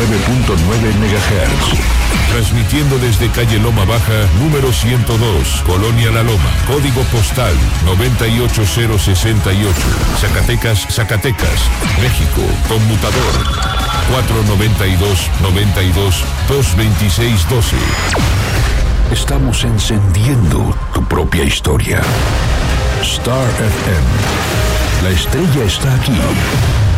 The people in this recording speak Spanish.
MHz. Transmitiendo desde calle Loma Baja, número 102, Colonia La Loma, código postal 98068, Zacatecas, Zacatecas, México, conmutador 492-92-226-12. Estamos encendiendo tu propia historia. Star FM. La estrella está aquí.